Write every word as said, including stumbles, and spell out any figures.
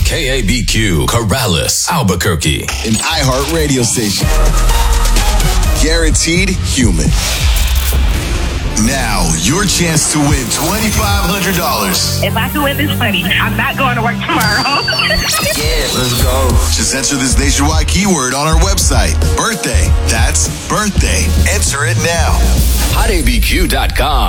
K A B Q, Corrales, Albuquerque. An iHeart radio station. Guaranteed human. Now, your chance to win twenty-five hundred dollars. If I can win this money, I'm not going to work tomorrow. Yeah, let's go. Just enter this nationwide keyword on our website. Birthday. That's birthday. Enter it now. hot A B Q dot com.